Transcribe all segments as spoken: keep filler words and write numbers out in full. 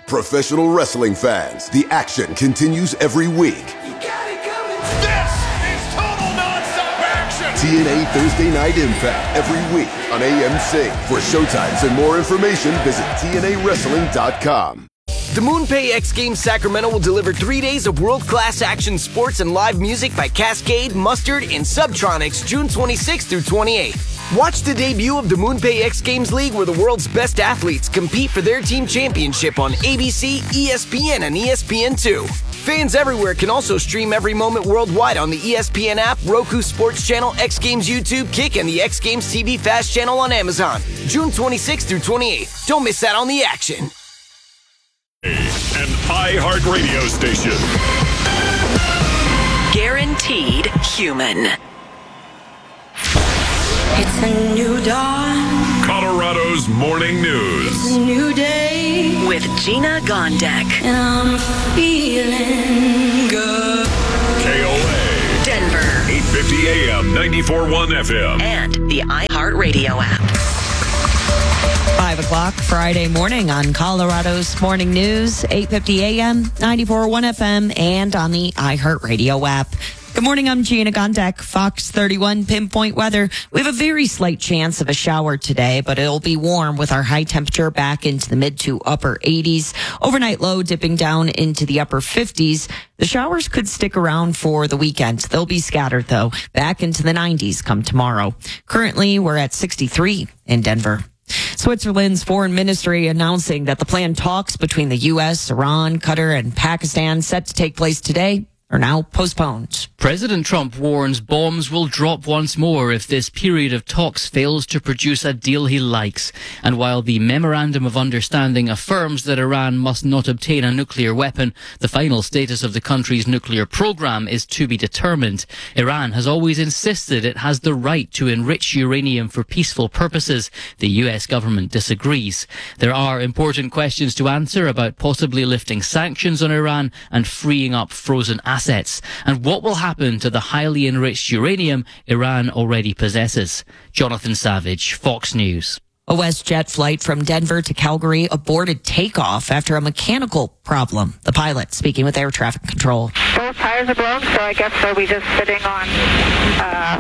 Professional wrestling fans, the action continues every week. You got it coming. This is total nonstop action. T N A Thursday Night Impact every week on A M C. For showtimes and more information, visit T N A wrestling dot com. The MoonPay X Games Sacramento will deliver three days of world-class action sports and live music by Cascade, Mustard, and Subtronics June twenty-sixth through twenty-eighth. Watch the debut of the MoonPay X Games League, where the world's best athletes compete for their team championship on A B C, E S P N, and E S P N two. Fans everywhere can also stream every moment worldwide on the E S P N app, Roku Sports Channel, X Games YouTube, Kick, and the X Games T V Fast Channel on Amazon. June twenty-sixth through twenty-eighth. Don't miss out on the action. An iHeartRadio station. Guaranteed human. It's a new dawn. Colorado's morning news. It's a new day. With Gina Gondek. And I'm feeling good. K O A. Denver. eight fifty A M, ninety-four point one F M. And the iHeartRadio app. Five o'clock Friday morning on Colorado's Morning News, eight fifty A M, ninety-four point one F M, and on the iHeartRadio app. Good morning, I'm Gina Gondek, Fox thirty-one Pinpoint Weather. We have a very slight chance of a shower today, but it'll be warm with our high temperature back into the mid to upper eighties. Overnight low dipping down into the upper fifties. The showers could stick around for the weekend. They'll be scattered, though, back into the nineties come tomorrow. Currently, we're at sixty-three in Denver. Switzerland's foreign ministry announcing that the planned talks between the U S, Iran, Qatar, and Pakistan set to take place today are now postponed. President Trump warns bombs will drop once more if this period of talks fails to produce a deal he likes. And while the Memorandum of Understanding affirms that Iran must not obtain a nuclear weapon, the final status of the country's nuclear program is to be determined. Iran has always insisted it has the right to enrich uranium for peaceful purposes. The U S government disagrees. There are important questions to answer about possibly lifting sanctions on Iran and freeing up frozen assets. And what will happen to the highly enriched uranium Iran already possesses? Jonathan Savage, Fox News. A WestJet flight from Denver to Calgary aborted takeoff after a mechanical problem. The pilot speaking with air traffic control. Both tires are blown, so I guess they'll be just sitting on uh,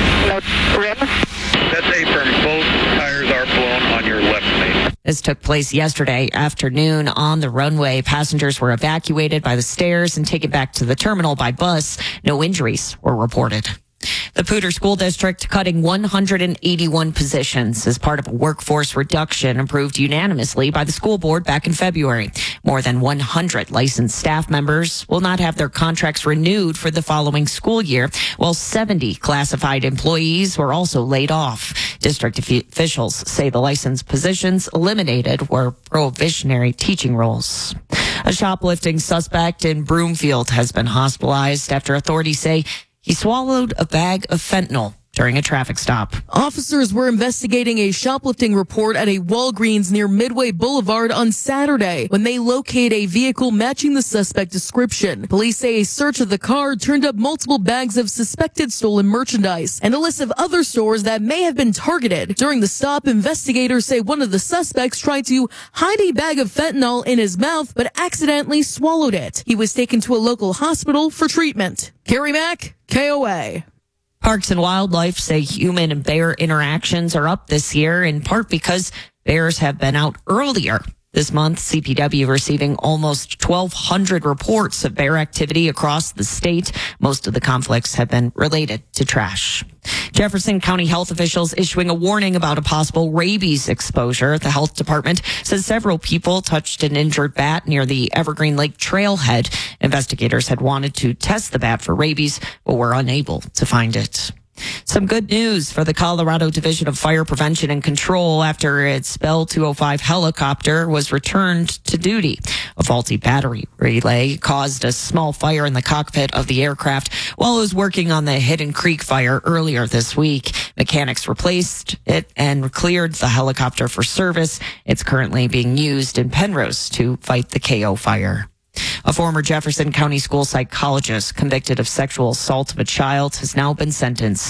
no rims. That's a firm. Both tires are blown on your left main. This took place yesterday afternoon on the runway. Passengers were evacuated by the stairs and taken back to the terminal by bus. No injuries were reported. The Poudre School District cutting one hundred eighty-one positions as part of a workforce reduction approved unanimously by the school board back in February. More than one hundred licensed staff members will not have their contracts renewed for the following school year, while seventy classified employees were also laid off. District officials say the licensed positions eliminated were probationary teaching roles. A shoplifting suspect in Broomfield has been hospitalized after authorities say he swallowed a bag of fentanyl during a traffic stop. Officers were investigating a shoplifting report at a Walgreens near Midway Boulevard on Saturday when they locate a vehicle matching the suspect description. Police say a search of the car turned up multiple bags of suspected stolen merchandise and a list of other stores that may have been targeted. During the stop, investigators say one of the suspects tried to hide a bag of fentanyl in his mouth but accidentally swallowed it. He was taken to a local hospital for treatment. Carrie Mack, K O A. Parks and Wildlife say human and bear interactions are up this year, in part because bears have been out earlier. This month, C P W receiving almost twelve hundred reports of bear activity across the state. Most of the conflicts have been related to trash. Jefferson County health officials issuing a warning about a possible rabies exposure. The health department says several people touched an injured bat near the Evergreen Lake trailhead. Investigators had wanted to test the bat for rabies, but were unable to find it. Some good news for the Colorado Division of Fire Prevention and Control after its Bell two oh five helicopter was returned to duty. A faulty battery relay caused a small fire in the cockpit of the aircraft while it was working on the Hidden Creek fire earlier this week. Mechanics replaced it and cleared the helicopter for service. It's currently being used in Penrose to fight the K O fire. A former Jefferson County school psychologist convicted of sexual assault of a child has now been sentenced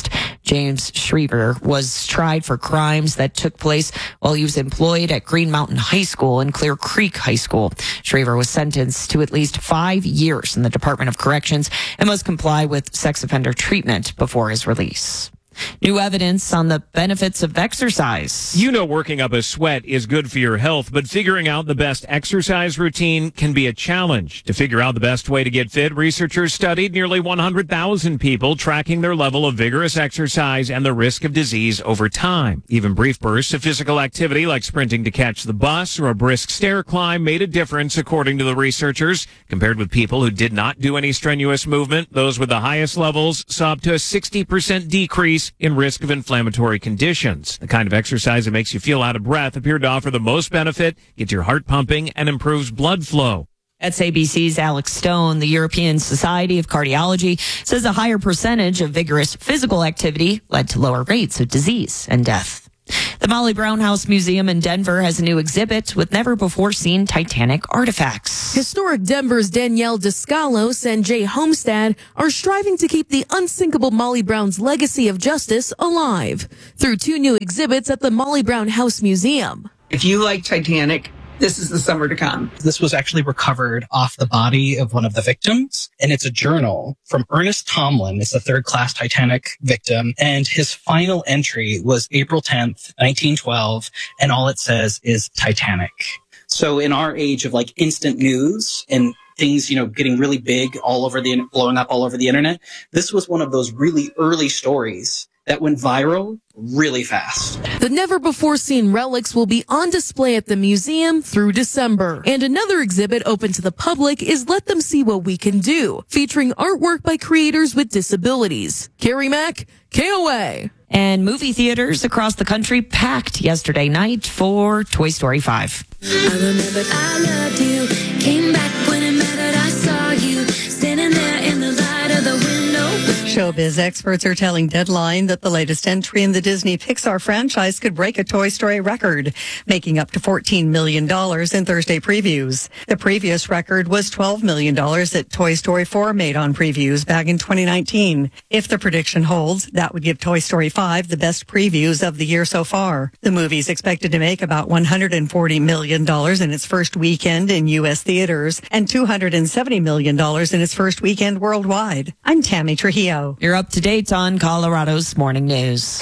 James Shriver was tried for crimes that took place while he was employed at Green Mountain High School and Clear Creek High School. Shriver was sentenced to at least five years in the Department of Corrections and must comply with sex offender treatment before his release. New evidence on the benefits of exercise. You know, working up a sweat is good for your health, but figuring out the best exercise routine can be a challenge. To figure out the best way to get fit, researchers studied nearly one hundred thousand people, tracking their level of vigorous exercise and the risk of disease over time. Even brief bursts of physical activity like sprinting to catch the bus or a brisk stair climb made a difference, according to the researchers. Compared with people who did not do any strenuous movement, those with the highest levels saw up to a sixty percent decrease in risk of inflammatory conditions. The kind of exercise that makes you feel out of breath appeared to offer the most benefit, gets your heart pumping, and improves blood flow. That's A B C's Alex Stone. The European Society of Cardiology says a higher percentage of vigorous physical activity led to lower rates of disease and death. The Molly Brown House Museum in Denver has a new exhibit with never-before-seen Titanic artifacts. Historic Denver's Danielle Descalos and Jay Homestead are striving to keep the unsinkable Molly Brown's legacy of justice alive through two new exhibits at the Molly Brown House Museum. If you like Titanic, this is the summer to come. This was actually recovered off the body of one of the victims, and it's a journal from Ernest Tomlin. It's a third-class Titanic victim, and his final entry was April tenth, nineteen twelve, and all it says is Titanic. So in our age of like instant news and things, you know, getting really big all over the, blowing up all over the internet, this was one of those really early stories that went viral really fast. The never-before-seen relics will be on display at the museum through December. And another exhibit open to the public is Let Them See What We Can Do, featuring artwork by creators with disabilities. Carrie Mack, K O A. And movie theaters across the country packed yesterday night for Toy Story five. I remembered I loved you, came back when it mattered, I saw you, standing there in the light of the window. Showbiz experts are telling Deadline that the latest entry in the Disney Pixar franchise could break a Toy Story record, making up to fourteen million dollars in Thursday previews. The previous record was twelve million dollars that Toy Story four made on previews back in twenty nineteen. If the prediction holds, that would give Toy Story five the best previews of the year so far. The movie's expected to make about one hundred forty million dollars in its first weekend in U S theaters and two hundred seventy million dollars in its first weekend worldwide. I'm Tammy Trujillo. You're up to date on Colorado's Morning News.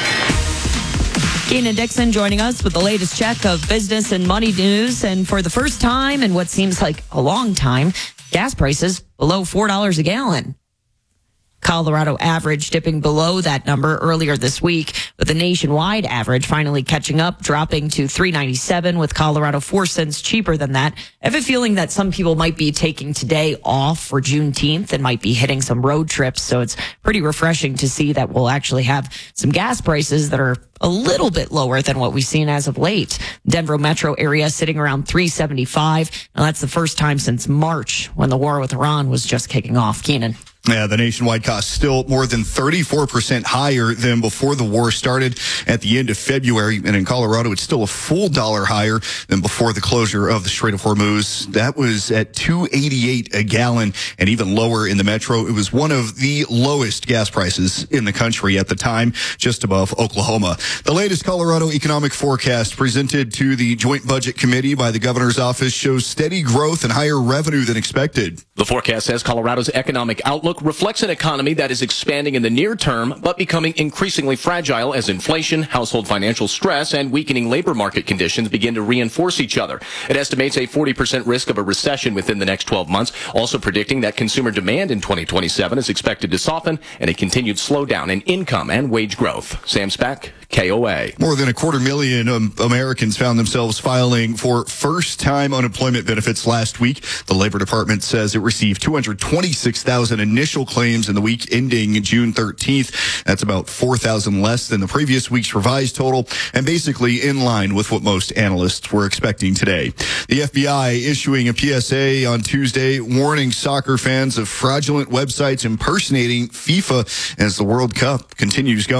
Keenan Dixon joining us with the latest check of business and money news. And for the first time in what seems like a long time, gas prices below four dollars a gallon. Colorado average dipping below that number earlier this week, with the nationwide average finally catching up, dropping to three ninety-seven, with Colorado four cents cheaper than that. I have a feeling that some people might be taking today off for Juneteenth and might be hitting some road trips, so it's pretty refreshing to see that we'll actually have some gas prices that are a little bit lower than what we've seen as of late. Denver metro area sitting around three seventy-five. Now that's the first time since March, when the war with Iran was just kicking off. Keenan. Yeah, the nationwide cost still more than thirty-four percent higher than before the war started at the end of February. And in Colorado, it's still a full dollar higher than before the closure of the Strait of Hormuz. That was at two eighty-eight a gallon, and even lower in the metro. It was one of the lowest gas prices in the country at the time, just above Oklahoma. The latest Colorado economic forecast presented to the Joint Budget Committee by the governor's office shows steady growth and higher revenue than expected. The forecast says Colorado's economic outlook reflects an economy that is expanding in the near term, but becoming increasingly fragile as inflation, household financial stress, and weakening labor market conditions begin to reinforce each other. It estimates a forty percent risk of a recession within the next twelve months, also predicting that consumer demand in twenty twenty-seven is expected to soften and a continued slowdown in income and wage growth. Sam Speck, K O A. More than a quarter million um, Americans found themselves filing for first-time unemployment benefits last week. The Labor Department says it received two hundred twenty-six thousand initial claims in the week ending June thirteenth. That's about four thousand less than the previous week's revised total, and basically in line with what most analysts were expecting today. The F B I issuing a P S A on Tuesday warning soccer fans of fraudulent websites impersonating FIFA as the World Cup continues going.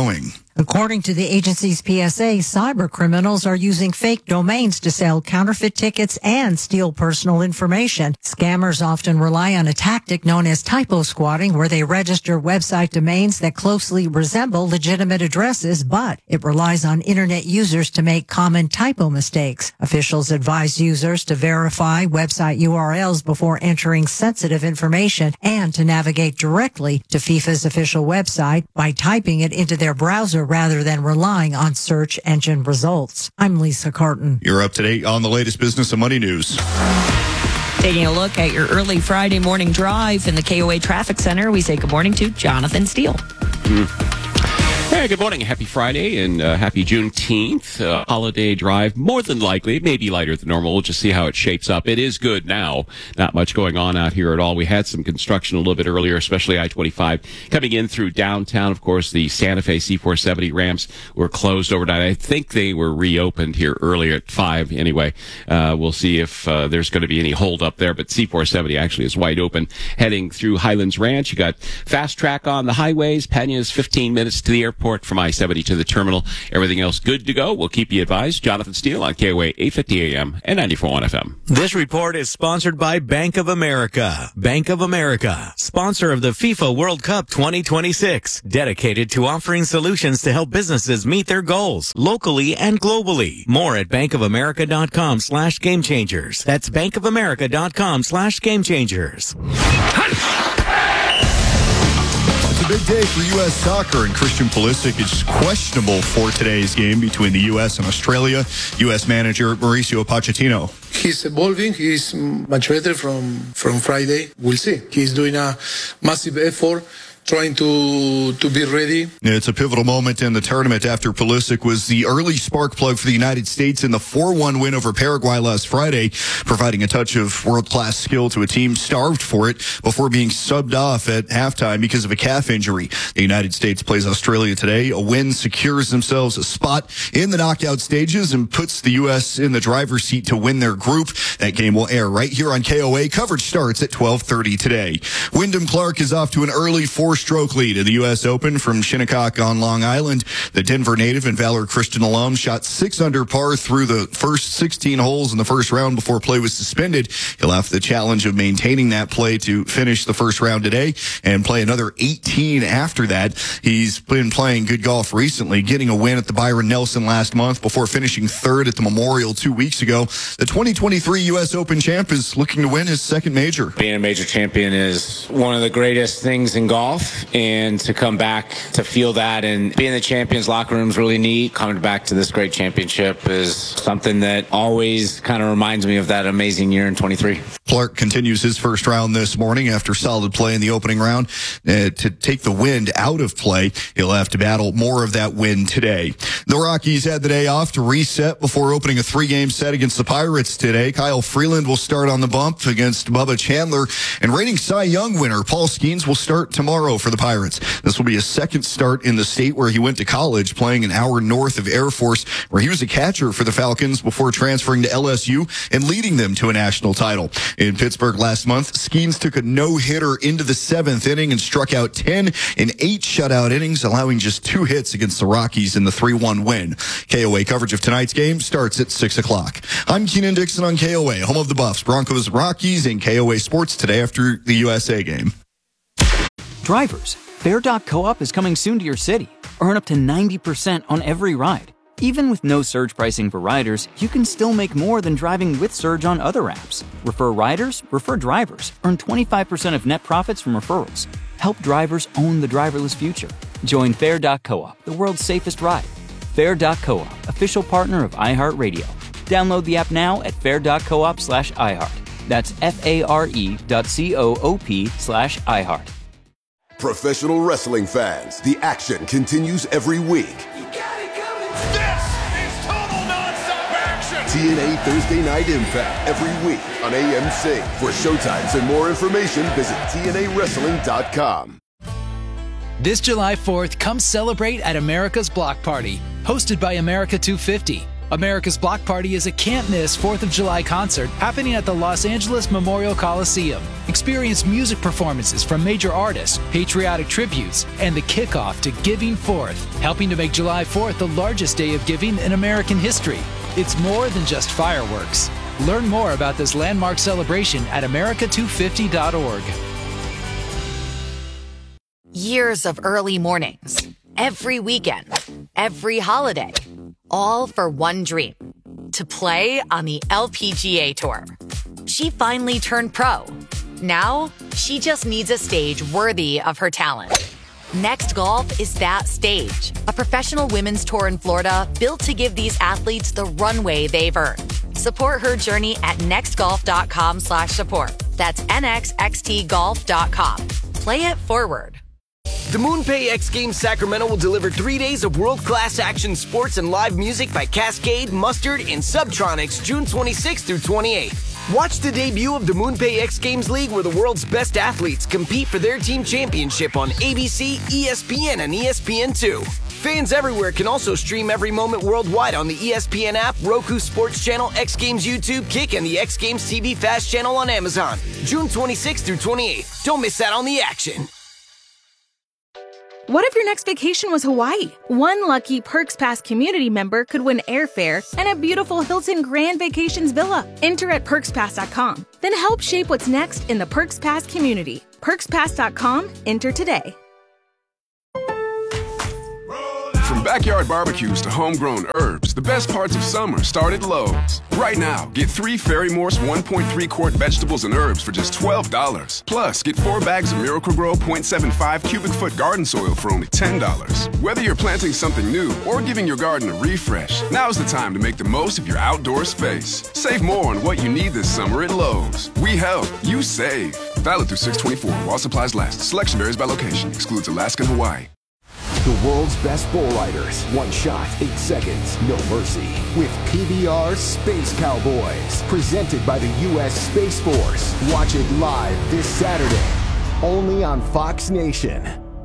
According to the agency's P S A, cyber criminals are using fake domains to sell counterfeit tickets and steal personal information. Scammers often rely on a tactic known as typo squatting, where they register website domains that closely resemble legitimate addresses, but it relies on internet users to make common typo mistakes. Officials advise users to verify website U R Ls before entering sensitive information and to navigate directly to FIFA's official website by typing it into their browser rather than relying on search engine results. I'm Lisa Carton. You're up to date on the latest business and money news. Taking a look at your early Friday morning drive in the K O A Traffic Center, we say good morning to Jonathan Steele. Mm. Hey, good morning. Happy Friday and uh, happy Juneteenth. Uh, holiday drive, more than likely, maybe lighter than normal. We'll just see how it shapes up. It is good now. Not much going on out here at all. We had some construction a little bit earlier, especially I twenty-five coming in through downtown. Of course, the Santa Fe C four seventy ramps were closed overnight. I think they were reopened here earlier at five anyway. Uh, we'll see if uh, there's going to be any hold up there, but C four seventy actually is wide open. Heading through Highlands Ranch, you got fast track on the highways. Pena's fifteen minutes to the airport. From I seventy to the terminal. Everything else good to go. We'll keep you advised. Jonathan Steele on K O A eight fifty A M and ninety-four point one F M. This report is sponsored by Bank of America. Bank of America, sponsor of the FIFA World Cup twenty twenty-six, dedicated to offering solutions to help businesses meet their goals locally and globally. More at bankofamerica.com slash game changers. That's bankofamerica.com slash game changers. Big day for U S soccer, and Christian Pulisic is questionable for today's game between the U S and Australia. U S manager Mauricio Pochettino. He's evolving. He's much better from, from Friday. We'll see. He's doing a massive effort, trying to to be ready. It's a pivotal moment in the tournament after Pulisic was the early spark plug for the United States in the four one win over Paraguay last Friday, providing a touch of world-class skill to a team starved for it before being subbed off at halftime because of a calf injury. The United States plays Australia today. A win secures themselves a spot in the knockout stages and puts the U S in the driver's seat to win their group. That game will air right here on K O A. Coverage starts at twelve thirty today. Wyndham Clark is off to an early four stroke lead in the U S Open from Shinnecock on Long Island. The Denver native and Valor Christian alum shot six under par through the first sixteen holes in the first round before play was suspended. He'll have the challenge of maintaining that play to finish the first round today and play another eighteen after that. He's been playing good golf recently, getting a win at the Byron Nelson last month before finishing third at the Memorial two weeks ago. The twenty twenty-three U S Open champ is looking to win his second major. Being a major champion is one of the greatest things in golf. And to come back to feel that and be in the champions locker room is really neat. Coming back to this great championship is something that always kind of reminds me of that amazing year in twenty-three. Clark continues his first round this morning after solid play in the opening round. Uh, to take the wind out of play, he'll have to battle more of that wind today. The Rockies had the day off to reset before opening a three-game set against the Pirates today. Kyle Freeland will start on the bump against Bubba Chandler, and reigning Cy Young winner Paul Skeens will start tomorrow for the Pirates. This will be his second start in the state where he went to college, playing an hour north of Air Force, where he was a catcher for the Falcons before transferring to L S U and leading them to a national title. In Pittsburgh last month, Skeens took a no-hitter into the seventh inning and struck out ten in eight shutout innings, allowing just two hits against the Rockies in the three one win. K O A coverage of tonight's game starts at six o'clock. I'm Keenan Dixon on K O A, home of the Buffs, Broncos, Rockies, and K O A Sports today after the U S A game. Drivers, Fair dot Co-op is coming soon to your city. Earn up to ninety percent on every ride. Even with no surge pricing for riders, you can still make more than driving with Surge on other apps. Refer riders, refer drivers. Earn twenty-five percent of net profits from referrals. Help drivers own the driverless future. Join Fair dot Co-op, the world's safest ride. Fair dot Co-op, official partner of iHeartRadio. Download the app now at fair.coop slash iHeart. That's F-A-R-E dot C-O-O-P slash iHeart. Professional wrestling fans, the action continues every week. This is total non-stop action. T N A Thursday Night Impact every week on A M C. For showtimes and more information, visit T N A wrestling dot com. This July fourth, come celebrate at America's Block Party, hosted by America two fifty. America's Block Party is a can't-miss fourth of July concert happening at the Los Angeles Memorial Coliseum. Experience music performances from major artists, patriotic tributes, and the kickoff to Giving Fourth, helping to make July fourth the largest day of giving in American history. It's more than just fireworks. Learn more about this landmark celebration at America two fifty dot org. Years of early mornings, every weekend, every holiday, all for one dream, to play on the L P G A Tour. She finally turned pro. Now, she just needs a stage worthy of her talent. Next Golf is that stage, a professional women's tour in Florida built to give these athletes the runway they've earned. Support her journey at nextgolf.com slash support. That's N X X T golf dot com. Play it forward. The MoonPay X Games Sacramento will deliver three days of world-class action sports and live music by Cascade, Mustard, and Subtronics June twenty-sixth through twenty-eighth. Watch the debut of the MoonPay X Games League, where the world's best athletes compete for their team championship on A B C, E S P N, and E S P N two. Fans everywhere can also stream every moment worldwide on the E S P N app, Roku Sports Channel, X Games YouTube, Kick, and the X Games T V Fast channel on Amazon. June twenty-sixth through twenty-eighth. Don't miss out on the action. What if your next vacation was Hawaii? One lucky Perks Pass community member could win airfare and a beautiful Hilton Grand Vacations villa. Enter at perks pass dot com. Then help shape what's next in the Perks Pass community. perks pass dot com. Enter today. From backyard barbecues to homegrown herbs, the best parts of summer start at Lowe's. Right now, get three Fairy Morse one point three quart vegetables and herbs for just twelve dollars. Plus, get four bags of Miracle-Gro point seven five cubic foot garden soil for only ten dollars. Whether you're planting something new or giving your garden a refresh, now's the time to make the most of your outdoor space. Save more on what you need this summer at Lowe's. We help, you save. Valid through six twenty-four while supplies last. Selection varies by location. Excludes Alaska and Hawaii. The world's best bull riders. One shot, eight seconds, no mercy. With P B R Space Cowboys. Presented by the U S Space Force. Watch it live this Saturday. Only on Fox Nation.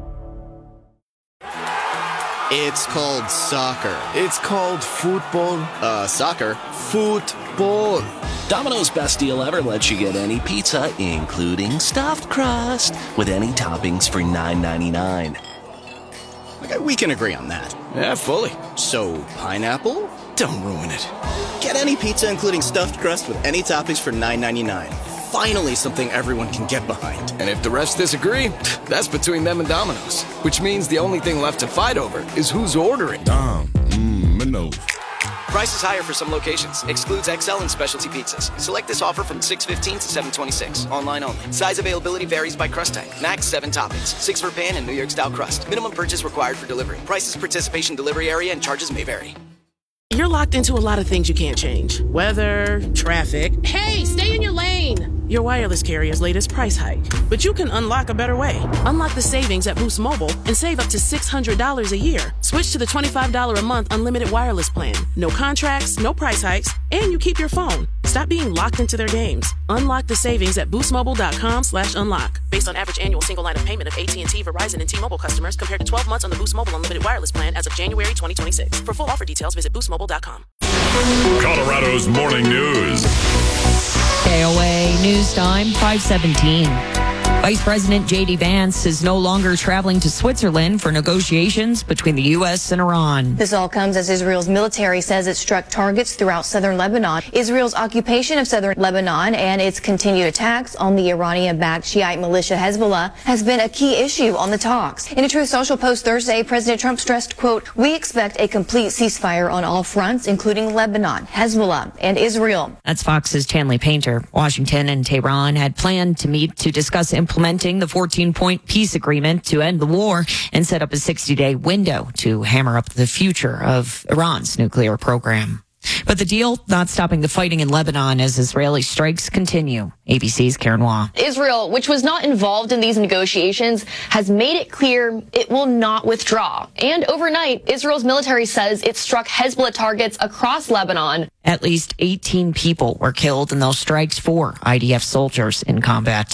It's called soccer. It's called football. Uh, soccer. Football. Domino's best deal ever lets you get any pizza, including stuffed crust, with any toppings for nine ninety-nine. Okay, we can agree on that. Yeah, fully. So, pineapple? Don't ruin it. Get any pizza including stuffed crust with any toppings for nine ninety-nine. Finally something everyone can get behind. And if the rest disagree, that's between them and Domino's. Which means the only thing left to fight over is who's ordering. Dom, mmm, Minos. Price is higher for some locations. Excludes X L and specialty pizzas. Select this offer from six fifteen to seven twenty-six. Online only. Size availability varies by crust type. Max seven toppings. Six for pan and New York style crust. Minimum purchase required for delivery. Prices, participation, delivery area, and charges may vary. You're locked into a lot of things you can't change. Weather, traffic. Hey, stay in your lane. Your wireless carrier's latest price hike. But you can unlock a better way. Unlock the savings at Boost Mobile and save up to six hundred dollars a year. Switch to the twenty-five dollars a month unlimited wireless plan. No contracts, no price hikes, and you keep your phone. Stop being locked into their games. Unlock the savings at boostmobile.com slash unlock. Based on average annual single line of payment of A T and T, Verizon, and T-Mobile customers compared to twelve months on the Boost Mobile unlimited wireless plan as of January twenty twenty-six. For full offer details, visit boost mobile dot com. Colorado's Morning News. K O A News Time, five seventeen. Vice President J D Vance is no longer traveling to Switzerland for negotiations between the U S and Iran. This all comes as Israel's military says it struck targets throughout southern Lebanon. Israel's occupation of southern Lebanon and its continued attacks on the Iranian-backed Shiite militia Hezbollah has been a key issue on the talks. In a Truth Social post Thursday, President Trump stressed, quote, "We expect a complete ceasefire on all fronts, including Lebanon, Hezbollah, and Israel." That's Fox's Chanley Painter. Washington and Tehran had planned to meet to discuss implementing the fourteen-point peace agreement to end the war and set up a sixty-day window to hammer up the future of Iran's nuclear program. But the deal not stopping the fighting in Lebanon as Israeli strikes continue. A B C's Karen Waugh. Israel, which was not involved in these negotiations, has made it clear it will not withdraw. And overnight, Israel's military says it struck Hezbollah targets across Lebanon. At least eighteen people were killed in those strikes for I D F soldiers in combat.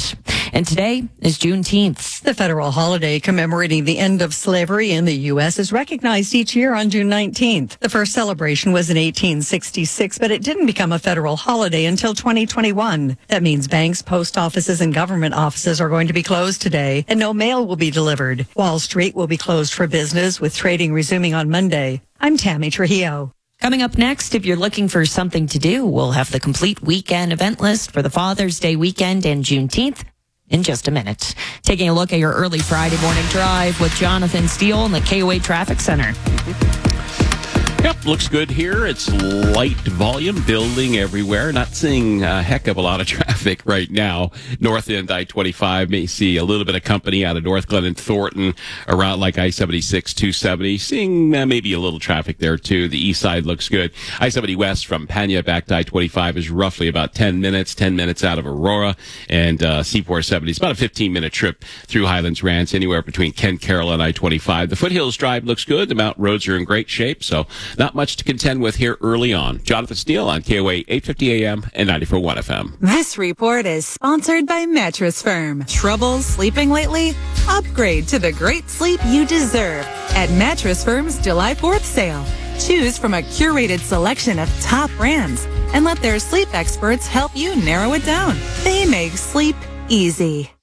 And today is Juneteenth. The federal holiday commemorating the end of slavery in the U S is recognized each year on June nineteenth. The first celebration was in eighteen sixty-six, but it didn't become a federal holiday until twenty twenty-one. That means banks, post offices, and government offices are going to be closed today, and no mail will be delivered. Wall Street will be closed for business, with trading resuming on Monday. I'm Tammy Trujillo. Coming up next, if you're looking for something to do, we'll have the complete weekend event list for the Father's Day weekend and Juneteenth in just a minute. Taking a look at your early Friday morning drive with Jonathan Steele in the K O A Traffic Center. Yep, looks good here. It's light volume building everywhere. Not seeing a heck of a lot of traffic right now. North end I twenty-five may see a little bit of company out of North Glen and Thornton around like I seventy-six, two seventy. Seeing uh, maybe a little traffic there too. The east side looks good. I seventy west from Pena back to I twenty-five is roughly about ten minutes, ten minutes out of Aurora. And uh, C four seventy is about a fifteen minute trip through Highlands Ranch, anywhere between Kent Carroll and I twenty-five. The Foothills Drive looks good. The mountain roads are in great shape, so not much to contend with here early on. Jonathan Steele on K O A eight fifty A M and ninety-four point one F M. This report is sponsored by Mattress Firm. Trouble sleeping lately? Upgrade to the great sleep you deserve at Mattress Firm's July fourth sale. Choose from a curated selection of top brands and let their sleep experts help you narrow it down. They make sleep easy.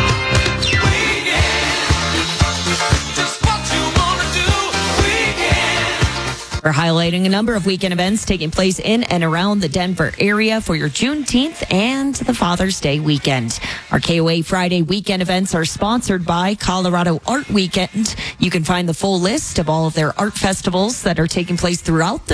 We're highlighting a number of weekend events taking place in and around the Denver area for your Juneteenth and the Father's Day weekend. Our K O A Friday weekend events are sponsored by Colorado Art Weekend. You can find the full list of all of their art festivals that are taking place throughout the